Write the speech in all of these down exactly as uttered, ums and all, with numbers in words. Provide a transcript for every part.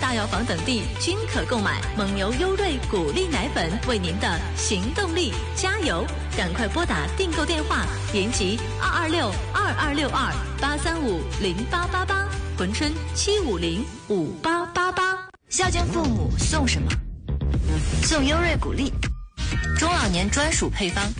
大药房等地均可购买。蒙牛优瑞谷粒奶粉为您的行动力加油！赶快拨打订购电话，延吉二二六二二六二八三五零八八八，珲春七五零五八八八。 孝敬父母送什么？送优瑞谷粒，中老年专属配方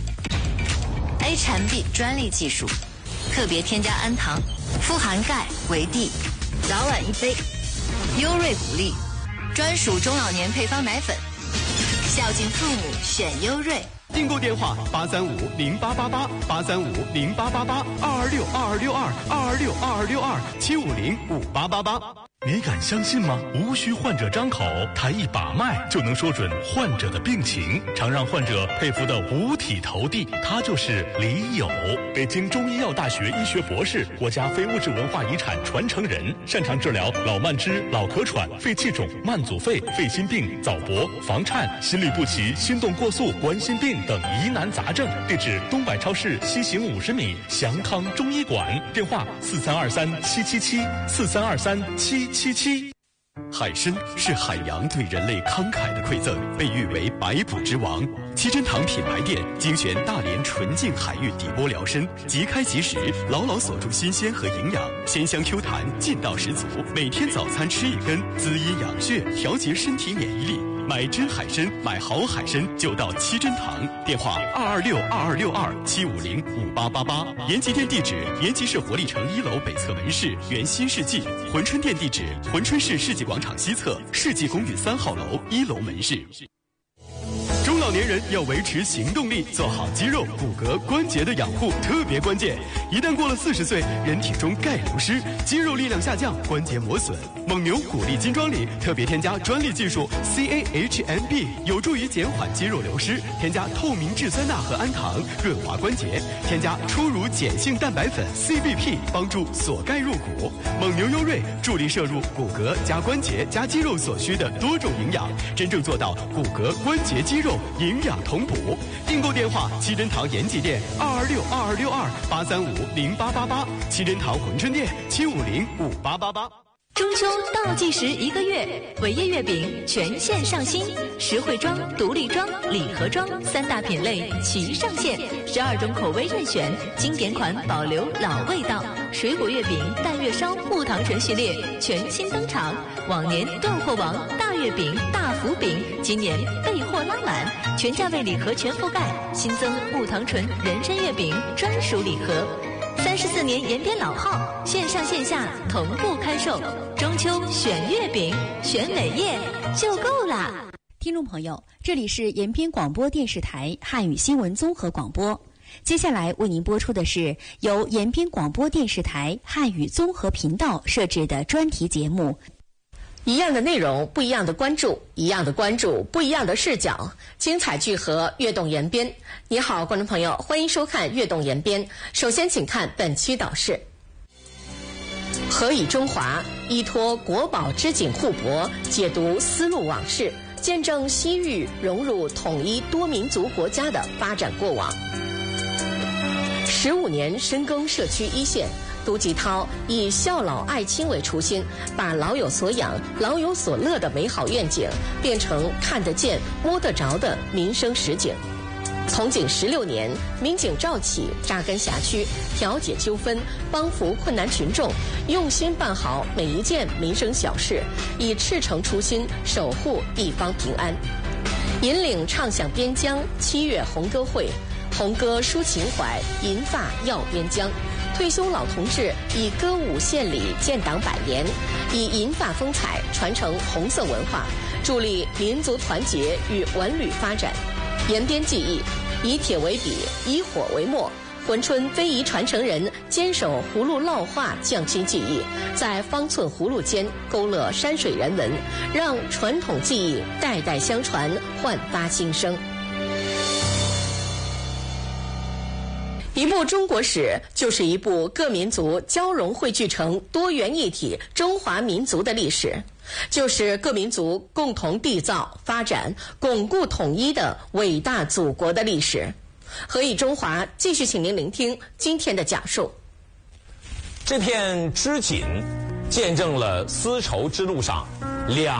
，A 产 B 专利技术，特别添加氨糖，富含钙、维 D， 早晚一杯。优瑞谷粒，专属中老年配方奶粉，孝敬父母选优瑞。 订购电话八三五零八八八八三五零八八八二二六二二六二二二六二二六二七五零五八八八。 你敢相信吗？无需患者张口，他一把脉就能说准患者的病情，常让患者佩服的五体投地。他就是李友，北京中医药大学医学博士，国家非物质文化遗产传承人，擅长治疗老慢支、老咳喘、肺气肿、慢阻肺、肺心病、早搏、房颤、心律不齐、心动过速、冠心病等疑难杂症。地址：东百超市西行五十米祥康中医馆，电话四三二三七七七四三二三七七七。 海参是海洋对人类慷慨的馈赠，被誉为百补之王。七珍堂品牌店精选大连纯净海域底波疗参，即开即食，牢牢锁住新鲜和营养，鲜香 Q 弹，劲道十足。每天早餐吃一根，滋阴养血，调节身体免疫力。买真海参，买好海参就到七珍堂，电话二二六二二六二七五零五八八八。延吉店地址：延吉市活力城一楼北侧门市原新世纪。珲春店地址：珲春市世纪广场西侧世纪公寓三号楼一楼门市。中老年人要维持行动力，做好肌肉、骨骼、关节的养护特别关键。一旦过了四十岁，人体中钙流失，肌肉力量下降，关节磨损。蒙牛谷粒金装里特别添加专利技术 C A H M B， 有助于减缓肌肉流失。添加透明质酸钠和氨糖，润滑关节。添加初乳碱性蛋白粉 C B P， 帮助锁钙入骨。蒙牛优瑞助力摄入骨骼加关节加肌肉所需的多种营养，真正做到骨骼、关节、肌肉营养同补。订购电话：七珍堂延吉店二二六二二六二八三五零八八八，七珍堂珲春店七五零五八八八。 中秋倒计时一个月，伟业月饼全线上新，实惠装、独立装、礼盒装三大品类齐上线，十二种口味任选，经典款保留老味道。水果月饼、淡月烧、木糖醇系列全新登场，往年断货王大月饼、大福饼，今年备货拉满，全价位礼盒全覆盖，新增木糖醇人参月饼专属礼盒。三十四年延边老号，线上线下同步开售。中秋选月饼，选伟业就够啦！ 听众朋友，这里是延边广播电视台汉语新闻综合广播。接下来为您播出的是由延边广播电视台汉语综合频道设置的专题节目。 一样的内容，不一样的关注；一样的关注，不一样的视角。精彩聚合，跃动延边。你好，观众朋友，欢迎收看《跃动延边》。首先，请看本期导视：何以中华，依托国宝织锦互博，解读丝路往事，见证西域融入统一多民族国家的发展过往。十五年深耕社区一线。杜继涛以孝老爱亲为初心，把老有所养、老有所乐的美好愿景变成看得见、摸得着的民生实景。从警十六年，民警赵启扎根辖区，调解纠纷，帮扶困难群众，用心办好每一件民生小事，以赤诚初心守护一方平安。引领唱响边疆七月红歌会，红歌抒情怀，银发耀边疆。退休老同志以歌舞献礼建党百年，以银发风采传承红色文化，助力民族团结与文旅发展。延边技艺，以铁为笔，以火为墨。珲春非遗传承人坚守葫芦烙画匠心技艺，在方寸葫芦间勾勒山水人文，让传统技艺代代相传，焕发新生。一部中国史，就是一部各民族交融汇聚成多元一体中华民族的历史，就是各民族共同缔造、发展、巩固统一的伟大祖国的历史。何以中华继续请您聆听今天的讲述。 这片织锦见证了丝绸之路上两